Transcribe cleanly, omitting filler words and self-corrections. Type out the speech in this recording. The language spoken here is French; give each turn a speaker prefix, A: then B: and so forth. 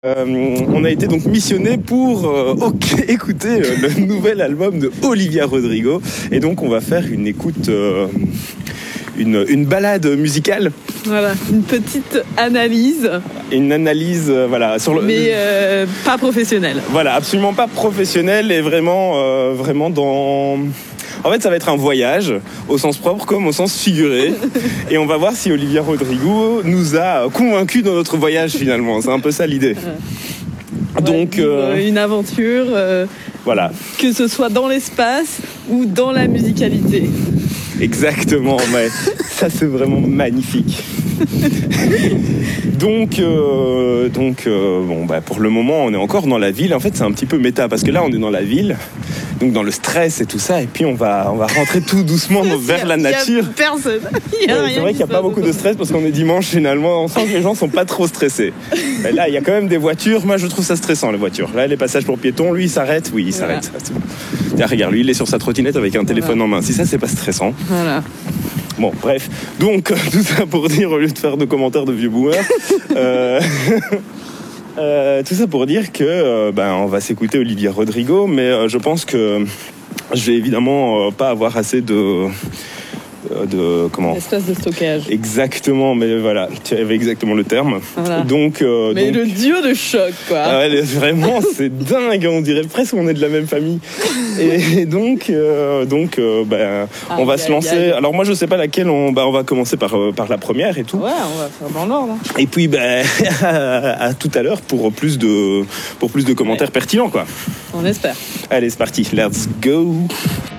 A: On a été donc missionné pour écouter le nouvel album de Olivia Rodrigo, et donc on va faire une écoute, une balade musicale.
B: Voilà, une petite analyse.
A: Une analyse, voilà, sur le.
B: Mais pas professionnelle.
A: Voilà, absolument pas professionnelle, et vraiment, vraiment dans. En fait, ça va être un voyage, au sens propre comme au sens figuré. Et on va voir si Olivia Rodrigo nous a convaincus dans notre voyage, finalement. C'est un peu ça l'idée. Donc,
B: une aventure,
A: voilà.
B: Que ce soit dans l'espace ou dans la musicalité.
A: Exactement, mais ça c'est vraiment magnifique. Donc, bon, bah, pour le moment, on est encore dans la ville. En fait, c'est un petit peu méta, parce que là, on est dans la ville, donc dans le stress et tout ça, et puis on va rentrer tout doucement vers la nature.
B: Il y a personne.
A: C'est vrai qu'il n'y a pas beaucoup de stress, parce qu'on est dimanche, finalement. On sent que les gens sont pas trop stressés. Mais là, il y a quand même des voitures. Moi, je trouve ça stressant, les voitures. Là, les passages pour piétons, lui, il s'arrête. Oui, il s'arrête. Tiens, regarde, lui, il est sur sa trottinette avec un téléphone en main. Si ça, c'est pas stressant.
B: Voilà.
A: Bon, bref. Donc, tout ça pour dire, au lieu de faire de commentaires de vieux boomers, tout ça pour dire que on va s'écouter Olivia Rodrigo, mais je pense que je vais évidemment pas avoir assez de comment,
B: espace de stockage.
A: Exactement, mais voilà, tu avais exactement le terme.
B: Voilà.
A: Donc,
B: le duo de choc, quoi.
A: Ah ouais, vraiment, c'est dingue. On dirait presque qu'on est de la même famille. Et donc, on va se lancer. Alors moi, je sais pas laquelle. On va commencer par la première et tout.
B: Ouais, on va faire dans l'ordre.
A: Et puis, à tout à l'heure pour plus de commentaires pertinents, quoi.
B: On espère.
A: Allez, c'est parti. Let's go.